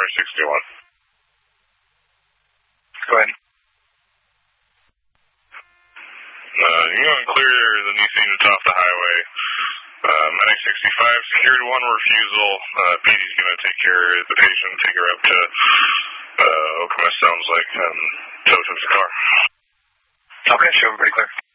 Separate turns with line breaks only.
61.
Go ahead.
You want to clear the knee units off the highway. Medic 65 secured one refusal. PD's going to take care of the patient, take her up to Okemos, sounds like, tow to the car.
Okay, show everybody clear.